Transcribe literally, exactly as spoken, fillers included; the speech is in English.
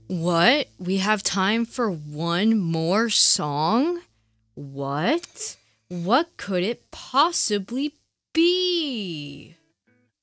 What? We have time for one more song? What? What could it possibly be?